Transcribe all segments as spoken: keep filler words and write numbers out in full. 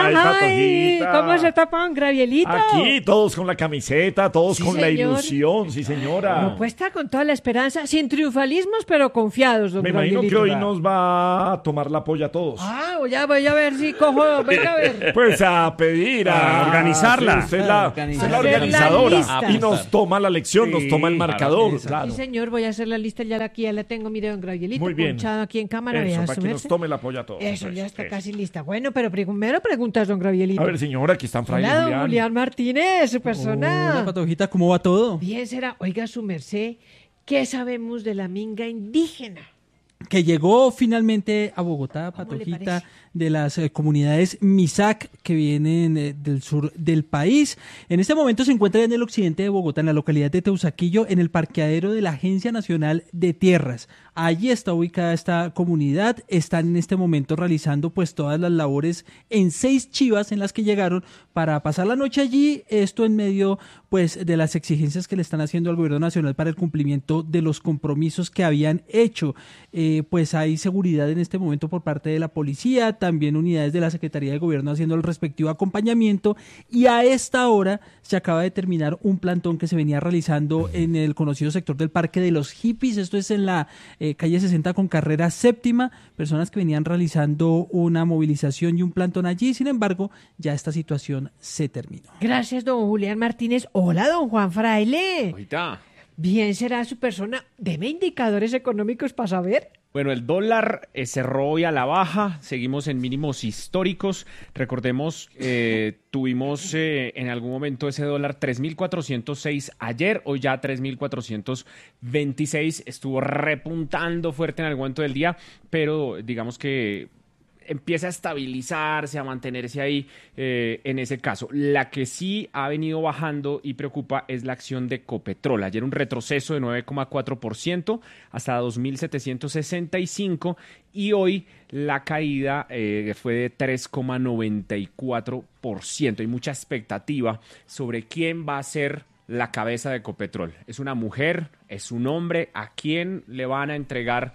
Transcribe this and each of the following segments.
Ay, Patojita. ¿Cómo se tapan, Gravielito? Aquí, todos con la camiseta, todos Sí, con la señor. ilusión, sí señora. No, pues está con toda la esperanza, sin triunfalismos, pero confiados, don Me imagino que Gravielito. hoy nos va a tomar la polla a todos. Ah, ya voy a ver si cojo, venga a ver. Pues a pedir, a, A organizarla. a- Usted es la, Organizar. usted es la Hacer la organizadora. lista. Y nos toma la lección, nos Sí, toma el claro, marcador. exacto. Claro. Sí, señor, voy a hacer la lista, ya la- aquí ya la tengo, mire, don Gravielito, Muy bien. ponchado aquí en cámara, Eso, vea, para que nos sumerse. tome la polla a todos. Eso, ya está eso. casi lista. Bueno, pero primero preguntas, don Gravielito. A ver, señora, aquí están Fray Hola, don Julián. Julián Martínez, su persona. Hola, Patojita, ¿cómo va todo? Bien será, oiga su merced, ¿qué sabemos de la minga indígena? Que llegó finalmente a Bogotá, ¿Cómo le Patojita, parece? de las eh, comunidades Misak que vienen eh, del sur del país. En este momento se encuentra en el occidente de Bogotá, en la localidad de Teusaquillo, en el parqueadero de la Agencia Nacional de Tierras. Allí está ubicada esta comunidad. Están en este momento realizando pues todas las labores en seis chivas en las que llegaron para pasar la noche allí. Esto en medio pues de las exigencias que le están haciendo al gobierno nacional para el cumplimiento de los compromisos que habían hecho. Eh, pues hay seguridad en este momento por parte de la policía, también unidades de la Secretaría de Gobierno haciendo el respectivo acompañamiento, y a esta hora se acaba de terminar un plantón que se venía realizando en el conocido sector del Parque de los Hippies. Esto es en la eh, calle sesenta con carrera séptima, personas que venían realizando una movilización y un plantón allí. Sin embargo, ya esta situación se terminó. Gracias, don Julián Martínez. Hola, don Juan Fraile. Ahorita. Bien será su persona. Deme indicadores económicos para saber. Bueno, el dólar eh, cerró hoy a la baja, seguimos en mínimos históricos. Recordemos, eh, tuvimos eh, en algún momento ese dólar tres mil cuatrocientos seis ayer, hoy ya tres mil cuatrocientos veintiséis. Estuvo repuntando fuerte en algún momento del día, pero digamos que empieza a estabilizarse, a mantenerse ahí eh, en ese caso. La que sí ha venido bajando y preocupa es la acción de Ecopetrol. Ayer un retroceso de nueve coma cuatro por ciento hasta dos mil setecientos sesenta y cinco, y hoy la caída eh, fue de tres coma noventa y cuatro por ciento. Hay mucha expectativa sobre quién va a ser la cabeza de Ecopetrol. ¿Es una mujer? ¿Es un hombre? ¿A quién le van a entregar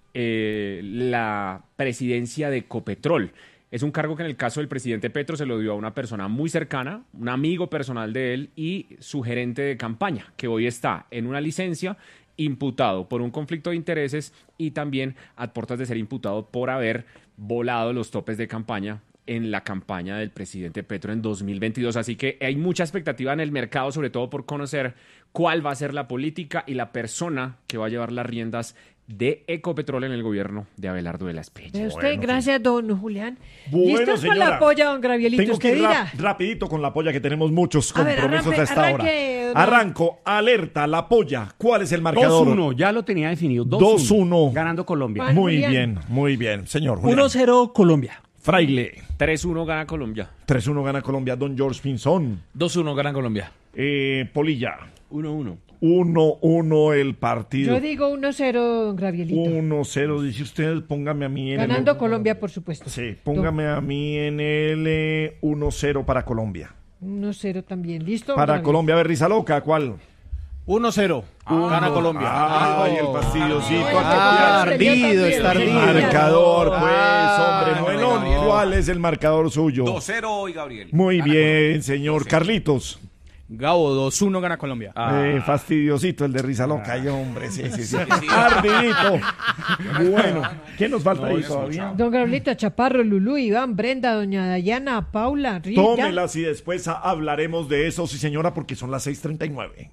Eh, la presidencia de Ecopetrol? Es un cargo que en el caso del presidente Petro se lo dio a una persona muy cercana, un amigo personal de él y su gerente de campaña, que hoy está en una licencia, imputado por un conflicto de intereses y también a puertas de ser imputado por haber volado los topes de campaña en la campaña del presidente Petro en dos mil veintidós. Así que hay mucha expectativa en el mercado, sobre todo por conocer cuál va a ser la política y la persona que va a llevar las riendas de Ecopetrol en el gobierno de Abelardo de la Espriella. De usted, gracias, don Julián. Bueno, ¿Listos con señora. la polla, don Gravielito? Tengo que Usted ir dirá. rap- rapidito con la polla, que tenemos muchos A ver, compromisos arranque- a esta arranque, hora. don- Arranco, alerta, la polla. ¿Cuál es el marcador? dos uno, ya lo tenía definido. dos uno. Ganando Colombia. Juan Muy Julián. bien, muy bien. Señor Julián. uno cero Colombia. Fraile. tres uno gana Colombia. tres uno gana Colombia. Don George Pinzón. dos uno gana Colombia. Eh, Polilla. uno uno. uno uno el partido. Yo digo uno cero, don Gravielito. uno cero, dice usted. Póngame a mí en Ganando el... Colombia, por supuesto. Sí, póngame a mí en el eh, uno cero para Colombia. uno cero también. ¿Listo? Para Gravielito? Colombia, a ver, Risa Loca, ¿cuál? uno cero gana Colombia. Ay, el fastidiosito. Ah, a copiar. ardido, está El ardido. marcador, pues, Ah, hombre, no me Muelón, Gabriel. ¿cuál es el marcador suyo? dos cero y Gabriel. Muy Gana bien, señor. Carlitos. Gabo, dos uno gana Colombia. Eh, fastidiosito el de Risa Loca, ay, hombre, sí, sí, sí. Ardidito. Bueno, ¿qué nos falta ahí todavía? Don Gravielito, Chaparro, Lulú, Iván, Brenda, doña Dayana, Paula, Rita. Tómelas y después a- hablaremos de eso, sí señora, porque son las seis treinta y nueve.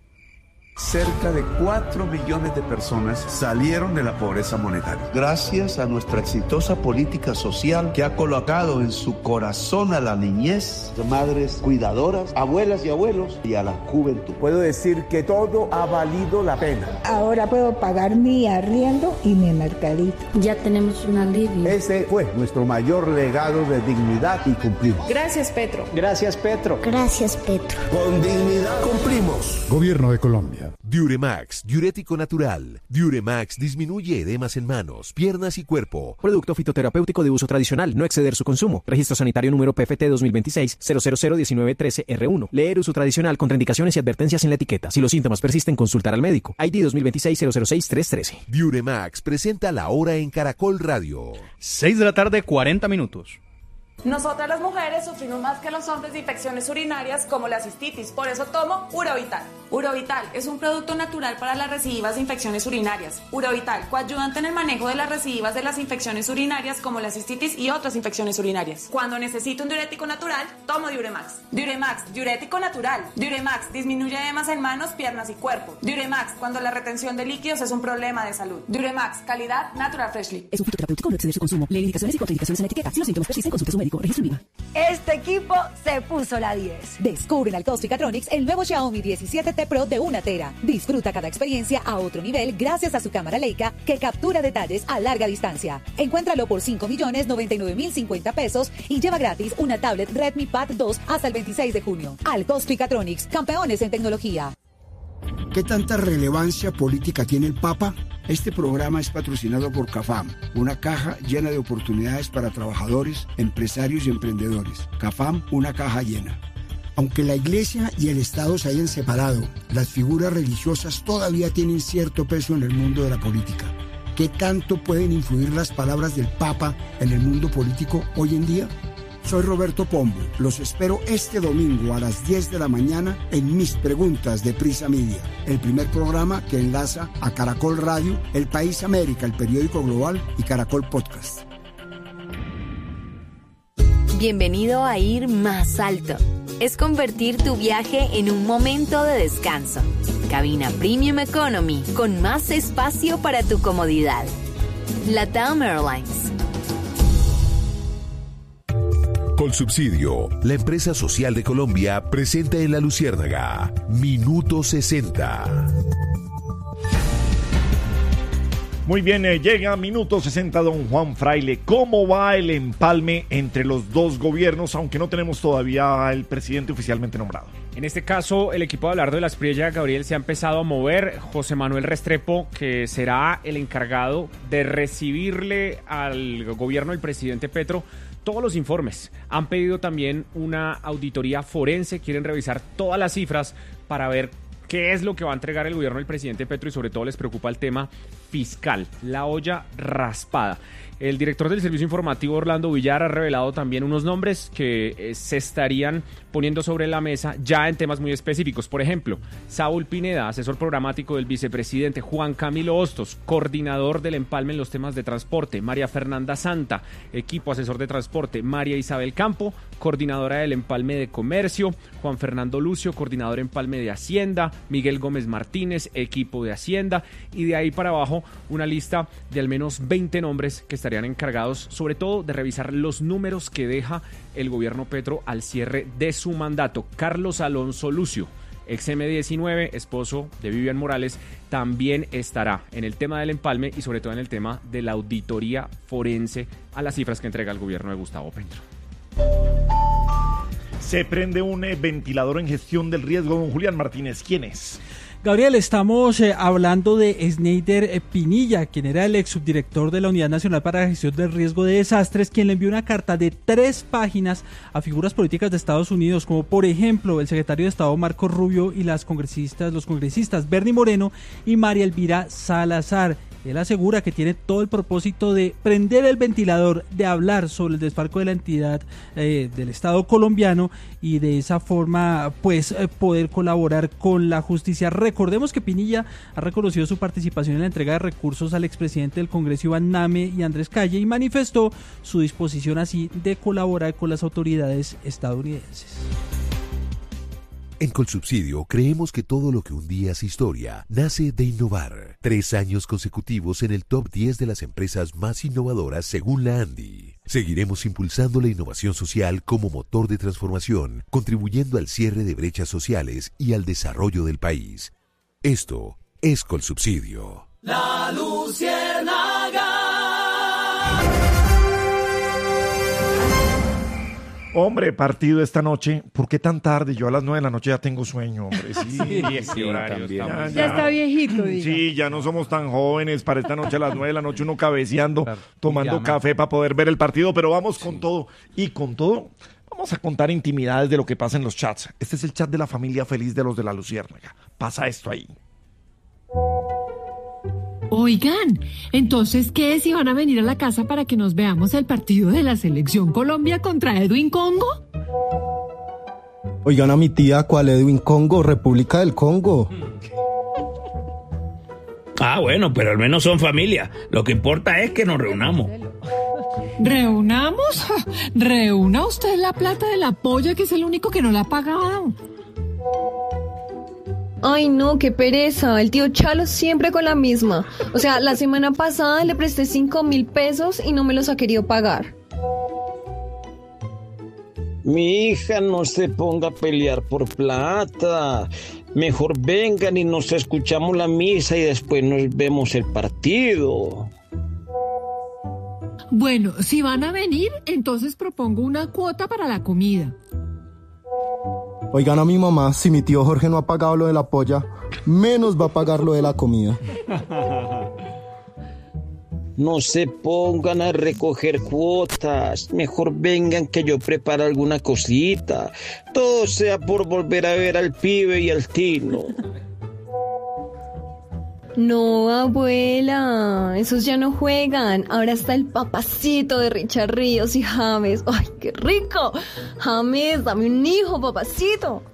Cerca de cuatro millones de personas salieron de la pobreza monetaria. Gracias a nuestra exitosa política social que ha colocado en su corazón a la niñez, madres cuidadoras, abuelas y abuelos y a la juventud. Puedo decir que todo ha valido la pena. Ahora puedo pagar mi arriendo y mi mercadito. Ya tenemos un alivio. Ese fue nuestro mayor legado de dignidad y cumplimos. Gracias, Petro. Gracias, Petro. Gracias, Petro. Con dignidad cumplimos. Gobierno de Colombia. Diuremax, diurético natural. Diuremax disminuye edemas en manos, piernas y cuerpo. Producto fitoterapéutico de uso tradicional, no exceder su consumo. Registro sanitario número P F T dos mil veintiséis cero cero cero diecinueve trece R uno. Leer uso tradicional, contraindicaciones y advertencias en la etiqueta. Si los síntomas persisten, consultar al médico. I D dos mil veintiséis cero cero seis tres trece. Diuremax presenta la hora en Caracol Radio. seis de la tarde, cuarenta minutos. Nosotras las mujeres sufrimos más que los hombres de infecciones urinarias como la cistitis, por eso tomo Urovital. Urovital es un producto natural para las recidivas de infecciones urinarias. Urovital, coayudante en el manejo de las recidivas de las infecciones urinarias como la cistitis y otras infecciones urinarias. Cuando necesito un diurético natural, tomo Diuremax. Diuremax, diurético natural. Diuremax disminuye edemas en manos, piernas y cuerpo. Diuremax, cuando la retención de líquidos es un problema de salud. Diuremax, calidad Natural Freshly. Es un fitoterapéutico, no exceder su consumo. Lee indicaciones y contraindicaciones en la etiqueta. Si los síntomas persisten, consulte a su médico. Registro INVIMA. Este equipo se puso la diez. Descubre en Alcos Ficatronics el nuevo Xiaomi diecisiete T Pro de una tera. Disfruta cada experiencia a otro nivel gracias a su cámara Leica que captura detalles a larga distancia. Encuéntralo por cinco millones noventa y nueve mil cincuenta pesos y lleva gratis una tablet Redmi Pad dos hasta el veintiséis de junio. Alcos Ficatronics, campeones en tecnología. ¿Qué tanta relevancia política tiene el Papa? Este programa es patrocinado por CAFAM, una caja llena de oportunidades para trabajadores, empresarios y emprendedores. CAFAM, una caja llena. Aunque la Iglesia y el Estado se hayan separado, las figuras religiosas todavía tienen cierto peso en el mundo de la política. ¿Qué tanto pueden influir las palabras del Papa en el mundo político hoy en día? Soy Roberto Pombo. Los espero este domingo a las diez de la mañana en Mis Preguntas de Prisa Media, el primer programa que enlaza a Caracol Radio, El País América, el periódico global y Caracol Podcast. Bienvenido a Ir Más Alto. Es convertir tu viaje en un momento de descanso. Cabina Premium Economy con más espacio para tu comodidad. LATAM Airlines. Colsubsidio, la empresa social de Colombia, presenta en La Luciérnaga Minuto sesenta. Muy bien, eh, llega Minuto sesenta, don Juan Fraile. ¿Cómo va el empalme entre los dos gobiernos, aunque no tenemos todavía el presidente oficialmente nombrado? En este caso, el equipo de Abelardo de la Espriella, Gabriel, se ha empezado a mover. José Manuel Restrepo, que será el encargado de recibirle al gobierno del presidente Petro todos los informes. Han pedido también una auditoría forense, quieren revisar todas las cifras para ver qué es lo que va a entregar el gobierno del presidente Petro y sobre todo les preocupa el tema fiscal, la olla raspada. El director del Servicio Informativo, Orlando Villar, ha revelado también unos nombres que eh, se estarían poniendo sobre la mesa ya en temas muy específicos. Por ejemplo, Saúl Pineda, asesor programático del vicepresidente; Juan Camilo Hostos, coordinador del empalme en los temas de transporte; María Fernanda Santa, equipo asesor de transporte; María Isabel Campo, coordinadora del empalme de comercio; Juan Fernando Lucio, coordinador empalme de Hacienda; Miguel Gómez Martínez, equipo de Hacienda, y de ahí para abajo una lista de al menos veinte nombres que estarían encargados sobre todo de revisar los números que deja el gobierno Petro al cierre de su mandato. Carlos Alonso Lucio, ex eme diecinueve, esposo de Vivian Morales, también estará en el tema del empalme y sobre todo en el tema de la auditoría forense a las cifras que entrega el gobierno de Gustavo Petro. Se prende un eh, ventilador en gestión del riesgo, don Julián Martínez. ¿Quién es? Gabriel, estamos eh, hablando de Sneider eh, Pinilla, quien era el ex subdirector de la Unidad Nacional para la Gestión del Riesgo de Desastres, quien le envió una carta de tres páginas a figuras políticas de Estados Unidos, como por ejemplo el secretario de Estado Marco Rubio y las congresistas, los congresistas Bernie Moreno y María Elvira Salazar. Él asegura que tiene todo el propósito de prender el ventilador, de hablar sobre el desfalco de la entidad eh, del Estado colombiano y de esa forma pues eh, poder colaborar con la justicia. Recordemos que Pinilla ha reconocido su participación en la entrega de recursos al expresidente del Congreso Iván Name y Andrés Calle y manifestó su disposición así de colaborar con las autoridades estadounidenses. En Colsubsidio creemos que todo lo que un día es historia nace de innovar. Tres años consecutivos en el top diez de las empresas más innovadoras según la ANDI. Seguiremos impulsando la innovación social como motor de transformación, contribuyendo al cierre de brechas sociales y al desarrollo del país. Esto es Colsubsidio. La Luciérnaga. Hombre, partido esta noche. ¿Por qué tan tarde? Yo a las nueve de la noche ya tengo sueño, hombre. Sí, sí, sí, horario ya, ya, ya está viejito, diga. Sí, ya no somos tan jóvenes para esta noche a las nueve de la noche uno cabeceando, claro, tomando llama. café para poder ver el partido, pero vamos con sí. todo. Y con todo, vamos a contar intimidades de lo que pasa en los chats. Este es el chat de la familia feliz de los de la Luciérnaga. Pasa esto ahí. Oigan, entonces, ¿qué si van a venir a la casa para que nos veamos el partido de la Selección Colombia contra Edwin Congo? Oigan a mi tía, ¿cuál Edwin Congo? República del Congo. Ah, bueno, pero al menos son familia. Lo que importa es que nos reunamos. ¿Reunamos? Reúna usted la plata de la polla, que es el único que no la ha pagado. Ay, no, qué pereza. El tío Chalo siempre con la misma. O sea, la semana pasada le presté cinco mil pesos y no me los ha querido pagar. Mi hija, no se ponga a pelear por plata. Mejor vengan y nos escuchamos la misa y después nos vemos el partido. Bueno, si van a venir, entonces propongo una cuota para la comida. Oigan a mi mamá, si mi tío Jorge no ha pagado lo de la polla, menos va a pagar lo de la comida. No se pongan a recoger cuotas, mejor vengan que yo preparo alguna cosita. Todo sea por volver a ver al pibe y al Tino. No, abuela, esos ya no juegan. Ahora está el papacito de Richard Ríos y James. ¡Ay, qué rico! James, dame un hijo, papacito.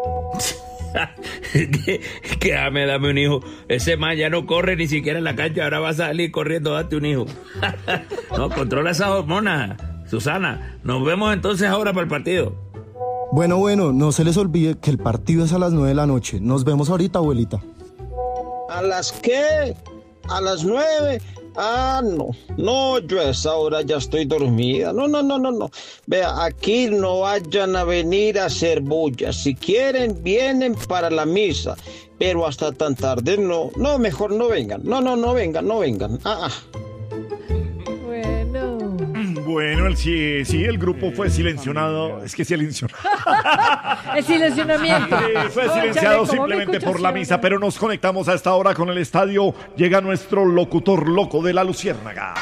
que, que dame, dame un hijo. Ese man ya no corre ni siquiera en la cancha, ahora va a salir corriendo, date un hijo. No, controla esa hormona, Susana. Nos vemos entonces ahora para el partido. Bueno, bueno, no se les olvide que el partido es a las nueve de la noche. Nos vemos ahorita, abuelita. ¿A las qué? ¿A las nueve? Ah, no, no, yo a esa hora ya estoy dormida. No, no, no, no, no. Vea, aquí no vayan a venir a hacer bulla. Si quieren, vienen para la misa. Pero hasta tan tarde no. No, mejor no vengan. No, no, no vengan, no vengan. Ah, ah. Bueno. Bueno, el, sí, sí, el grupo fue silenciado. Es que silencionado. El silenciamiento. Sí, fue silenciado simplemente por la misa, pero nos conectamos a esta hora con el estadio. Llega nuestro locutor loco de la Luciérnaga.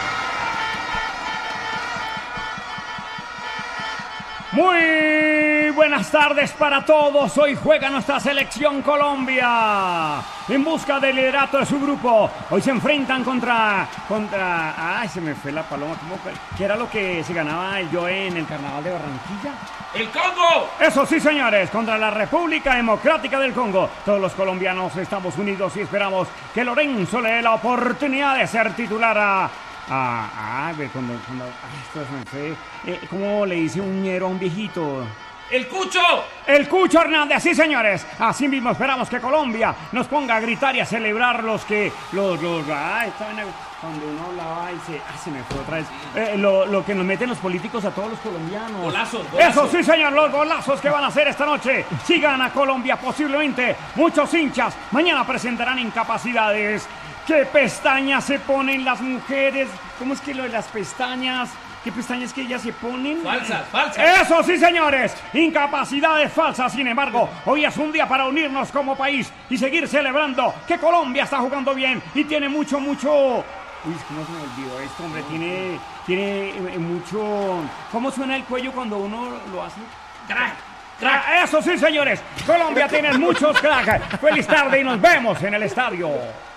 Muy buenas tardes para todos. Hoy juega nuestra selección Colombia en busca del liderato de su grupo. Hoy se enfrentan contra... contra... Ay, se me fue la paloma. ¿Cómo fue? ¿Qué era lo que se ganaba el Joe en el Carnaval de Barranquilla? ¡El Congo! Eso sí, señores, contra la República Democrática del Congo. Todos los colombianos estamos unidos y esperamos que Lorenzo le dé la oportunidad de ser titular a... Ah, ah, cuando, cuando, ah, esto es muy feo. Eh, ¿Cómo le dice un ñero a un viejito? ¡El Cucho! ¡El Cucho Hernández! Sí, señores. Así mismo esperamos que Colombia nos ponga a gritar y a celebrar los que... Los, los, ay, cuando uno hablaba y se... Ah, se me fue otra vez. Eh, lo, lo que nos meten los políticos a todos los colombianos. Golazos, golazos. Eso sí, señor, los golazos que van a hacer esta noche. Si gana Colombia, posiblemente muchos hinchas mañana presentarán incapacidades. ¿Qué pestañas se ponen las mujeres? ¿Cómo es que lo de las pestañas? ¿Qué pestañas que ellas se ponen? Falsas, falsas. Eso sí, señores. Incapacidades falsas. Sin embargo, hoy es un día para unirnos como país y seguir celebrando que Colombia está jugando bien y tiene mucho, mucho... Uy, es que no se me olvidó esto, hombre. Tiene, tiene mucho... ¿Cómo suena el cuello cuando uno lo hace? Crack. Crack. Eso sí, señores. Colombia tiene muchos cracks. Feliz tarde y nos vemos en el estadio.